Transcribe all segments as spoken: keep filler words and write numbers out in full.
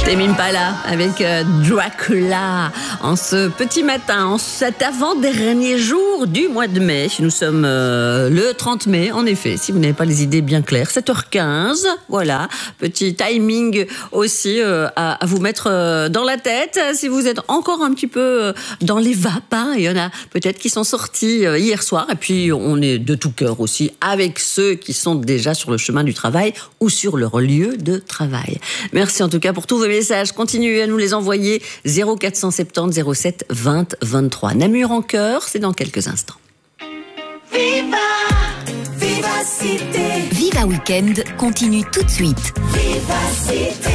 Tame Impala avec euh, Dracula en ce petit matin, en cet avant-dernier jour du mois de mai. Nous sommes euh, le trente mai, en effet, si vous n'avez pas les idées bien claires. sept heures quinze, voilà, petit timing aussi euh, à, à vous mettre euh, dans la tête. Si vous êtes encore un petit peu euh, dans les vapes, hein, il y en a peut-être qui sont sortis euh, hier soir. Et puis on est de tout cœur aussi avec ceux qui sont déjà sur le chemin du travail ou sur leur lieu de travail. Merci en tout cas pour tous vos messages. Continuez à nous les envoyer. Zéro quatre cent soixante-dix zéro sept vingt vingt-trois. Namur en cœur, c'est dans quelques instants. Viva, Vivacité. Viva Weekend continue tout de suite. Vivacité.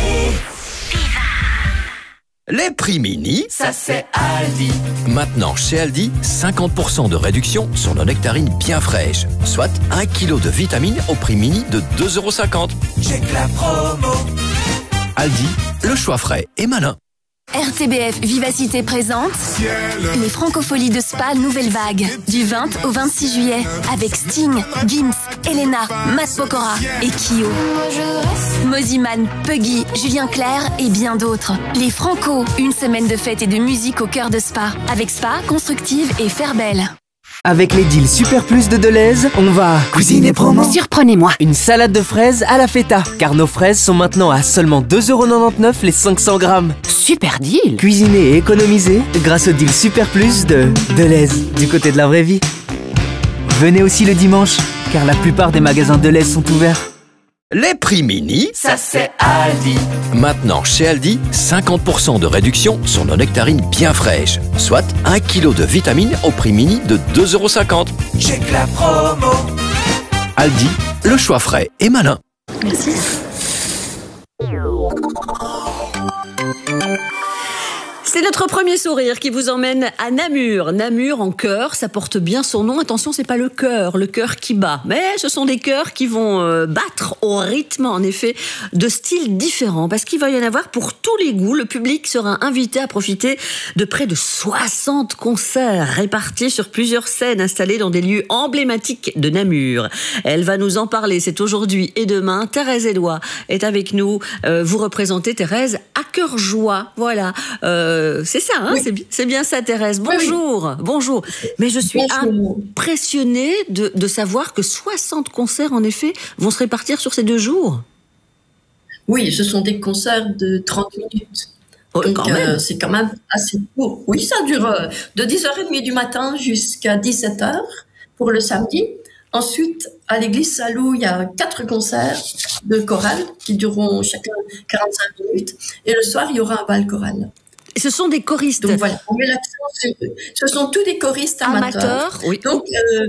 Les prix mini, Ça c'est Aldi. maintenant chez Aldi, cinquante pour cent de réduction sur nos nectarines bien fraîches, soit un kilo de vitamines au prix mini de deux euros cinquante. J'ai que la promo. Aldi, le choix frais et malin. R T B F Vivacité présente les Francopholies de Spa Nouvelle Vague du vingt au vingt-six juillet avec Sting, Gims, Elena, Matt Pokora et Kyo. Moziman, Puggy, Julien Clerc et bien d'autres. Les Franco, une semaine de fête et de musique au cœur de Spa avec Spa, Constructive et Fairbelle. Avec les deals Super Plus de Deleuze, on va cuisiner promo. Surprenez-moi. Une salade de fraises à la feta, car nos fraises sont maintenant à seulement deux euros quatre-vingt-dix-neuf les cinq cents grammes. Super deal. Cuisiner et économiser grâce au deal Super Plus de Deleuze, du côté de la vraie vie. Venez aussi le dimanche, car la plupart des magasins Deleuze sont ouverts. Les prix mini, Ça c'est Aldi. maintenant chez Aldi, cinquante pour cent de réduction sur nos nectarines bien fraîches, soit un kilo de vitamines au prix mini de deux euros cinquante. J'ai que la promo. Aldi, le choix frais et malin. Merci. C'est notre premier sourire qui vous emmène à Namur. Namur en cœur, ça porte bien son nom. Attention, c'est pas le cœur, le cœur qui bat. Mais ce sont des cœurs qui vont euh, battre au rythme, en effet, de styles différents. Parce qu'il va y en avoir pour tous les goûts. Le public sera invité à profiter de près de soixante concerts répartis sur plusieurs scènes installées dans des lieux emblématiques de Namur. Elle va nous en parler. C'est aujourd'hui et demain. Thérèse Eloi est avec nous. Euh, vous représentez, Thérèse, à cœur joie. Voilà. Euh, c'est ça, hein, Oui. c'est, bi- c'est bien ça, Thérèse. Bonjour, bonjour. Mais je suis Bonjour. impressionnée de, de savoir que soixante concerts, en effet, vont se répartir sur ces deux jours. Oui, ce sont des concerts de trente minutes. Oh, Donc, quand même. euh, c'est quand même assez court. Oui, ça dure euh, de dix heures trente du matin jusqu'à dix-sept heures pour le samedi. Ensuite, à l'église Salou, il y a quatre concerts de chorale qui dureront chacun quarante-cinq minutes. Et le soir, il y aura un bal choral. Ce sont des choristes Donc voilà, on met l'accent sur eux. Ce sont tous des choristes amateurs. amateurs. Oui. Donc, euh,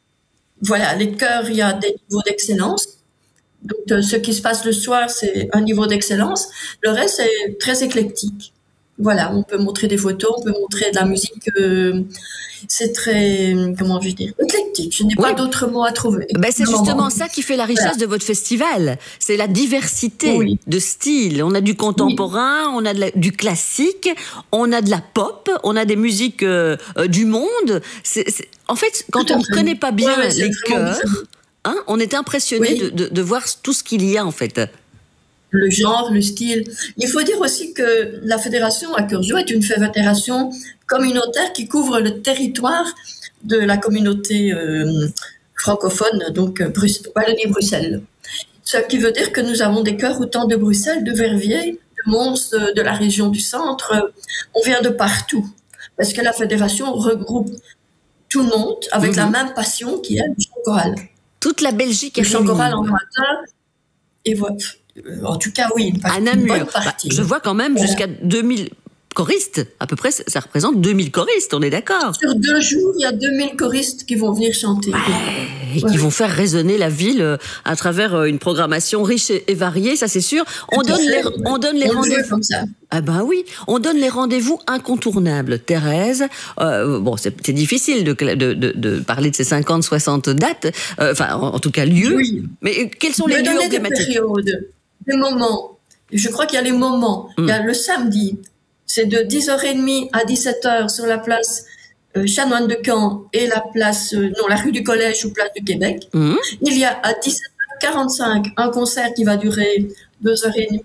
voilà, les chœurs, il y a des niveaux d'excellence. Donc, euh, ce qui se passe le soir, c'est un niveau d'excellence. Le reste, c'est très éclectique. Voilà, on peut montrer des photos, on peut montrer de la musique. Euh, c'est très, comment je vais dire, éclectique. Je n'ai Oui. pas d'autres mots à trouver. Ben, c'est Vraiment. justement ça qui fait la richesse Voilà. de votre festival. C'est la diversité Oui. de styles. On a du contemporain, on a de la- du classique, on a de la pop, on a des musiques euh, euh, du monde. C'est, c'est- En fait, quand Tout à on ne fait. connaît pas bien Ouais, ouais, c'est les vraiment chœurs, différent. hein, on est impressionné Oui. de, de, de voir tout ce qu'il y a en fait. Le genre, le style. Il faut dire aussi que la fédération à Cœur-Joie est une fédération communautaire qui couvre le territoire de la communauté euh, francophone, donc euh, Brus- Wallonie-Bruxelles. Ce qui veut dire que nous avons des chœurs autant de Bruxelles, de Verviers, de Mons, de, de la région du centre. On vient de partout. Parce que la fédération regroupe tout le monde avec Mhm. la même passion qui est le chant choral. Toute la Belgique est Le chant réunie. choral en amateur. Et voilà. Euh, En tout cas, oui, une, À partie, une Namur. bonne Bah, partie. je vois quand même Voilà. jusqu'à deux mille choristes. À peu près, ça ça représente deux mille choristes, on est d'accord. Sur deux jours, il y a deux mille choristes qui vont venir chanter. Et qui Ouais. vont faire résonner la ville euh, à travers euh, une programmation riche et, et variée, ça c'est sûr. On Tout à donne fait. les, on donne les On le veut rendez-vous. comme ça. Ah ben oui, on donne les rendez-vous incontournables. Thérèse, euh, bon, c'est c'est difficile de, de, de, de parler de ces cinquante, soixante dates, euh, enfin, en, en tout cas, lieux. Oui. Mais euh, quels sont Me les lieux donner des emblématiques? périodes, des moments. Je crois qu'il y a les moments. Mm. Il y a le samedi, c'est de dix heures trente à dix-sept heures sur la place euh, Chanoine de Caen et la place, euh, non, la rue du Collège ou place du Québec. Mhm. Il y a à dix-sept heures quarante-cinq un concert qui va durer deux heures trente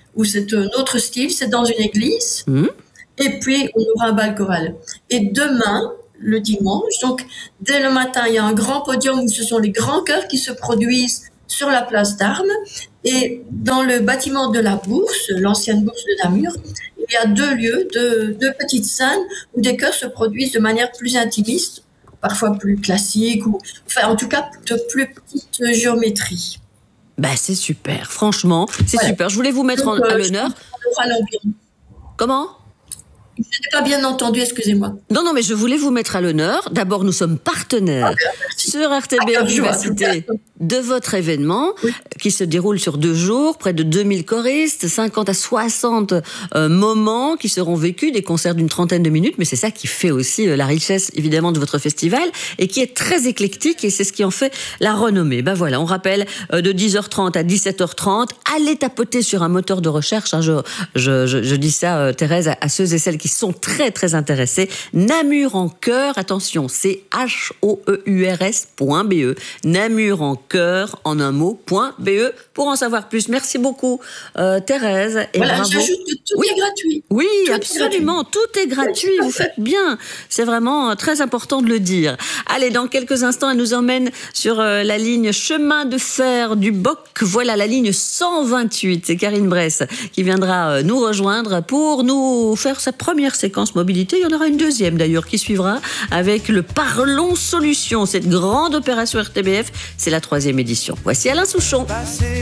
où c'est un autre style, c'est dans une église. Mmh. Et puis, on aura un bal choral. Et demain, le dimanche, donc dès le matin, il y a un grand podium où ce sont les grands chœurs qui se produisent sur la place d'Armes. Et dans le bâtiment de la Bourse, l'ancienne Bourse de Namur, il y a deux lieux, deux, deux petites scènes où des chœurs se produisent de manière plus intimiste, parfois plus classique, ou enfin en tout cas de plus petite géométrie. Bah, c'est super, franchement, c'est Voilà. super. Je voulais vous mettre Donc, en, à euh, l'honneur. je- à l'environ. Comment ? Je n'ai pas bien entendu, excusez-moi. Non, non, mais je voulais vous mettre à l'honneur. D'abord, nous sommes partenaires sur R T B Ah, F je vois, Vivacité tout à fait. de votre événement qui se déroule sur deux jours, près de deux mille choristes, cinquante à soixante euh, moments qui seront vécus, des concerts d'une trentaine de minutes, mais c'est ça qui fait aussi euh, la richesse, évidemment, de votre festival et qui est très éclectique et c'est ce qui en fait la renommée. Ben voilà, on rappelle euh, de dix heures trente à dix-sept heures trente, allez tapoter sur un moteur de recherche, hein, je, je, je, je dis ça, euh, Thérèse, à, à ceux et celles qui sont très, très intéressés. Namur en chœur, attention, c'est H O E U R S point B E. Namur en chœur, en un mot, point B E, pour en savoir plus. Merci beaucoup, euh, Thérèse, et Voilà, bravo. j'ajoute que tout Oui. est gratuit. Oui, Tout est absolument, tout est gratuit, vous faites bien. C'est vraiment euh, très important de le dire. Allez, dans quelques instants, elle nous emmène sur euh, la ligne chemin de fer du Boc. Voilà la ligne cent vingt-huit. C'est Karine Bress qui viendra euh, nous rejoindre pour nous faire sa première séquence mobilité. Il y en aura une deuxième d'ailleurs qui suivra avec le Parlons Solutions, cette grande opération R T B F. C'est la troisième édition. Voici Alain Souchon.